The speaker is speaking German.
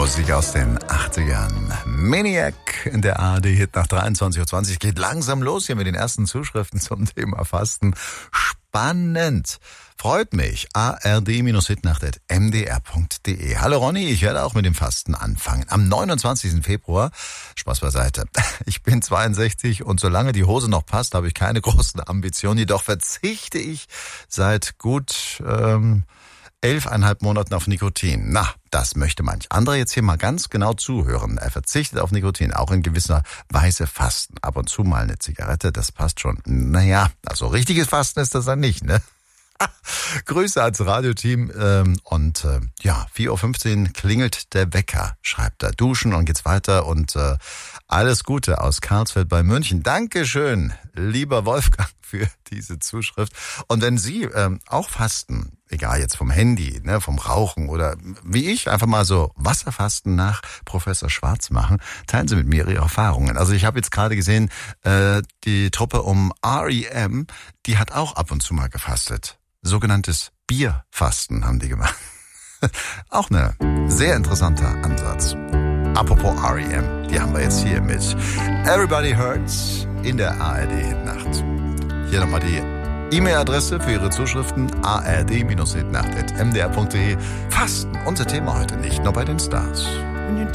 Musik aus den 80ern. Maniac in der ARD-Hit nach 23.20 Uhr. Geht langsam los hier mit den ersten Zuschriften zum Thema Fasten. Spannend. Freut mich. ard-hitnacht@mdr.de. Hallo Ronny, ich werde auch mit dem Fasten anfangen. Am 29. Februar, Spaß beiseite, ich bin 62 und solange die Hose noch passt, habe ich keine großen Ambitionen. Jedoch verzichte ich seit gut 11,5 Monaten auf Nikotin. Na, das möchte manch anderer jetzt hier mal ganz genau zuhören. Er verzichtet auf Nikotin, auch in gewisser Weise Fasten. Ab und zu mal eine Zigarette, das passt schon. Naja, also richtiges Fasten ist das dann nicht, ne? Grüße ans Radioteam und 4.15 Uhr klingelt der Wecker, schreibt er. Duschen und geht's weiter und alles Gute aus Karlsfeld bei München. Dankeschön, lieber Wolfgang, für diese Zuschrift. Und wenn Sie auch fasten, egal jetzt vom Handy, ne, vom Rauchen oder wie ich, einfach mal so Wasserfasten nach Professor Schwarz machen, teilen Sie mit mir Ihre Erfahrungen. Also ich habe jetzt gerade gesehen, die Truppe um R.E.M., die hat auch ab und zu mal gefastet. Sogenanntes Bierfasten haben die gemacht. Auch ein sehr interessanter Ansatz. Apropos R.E.M., die haben wir jetzt hier mit Everybody Hurts in der ARD-Hitnacht. Hier nochmal die E-Mail-Adresse für Ihre Zuschriften ard-hitnacht@mdr.de. Fasten, unser Thema heute, nicht nur bei den Stars.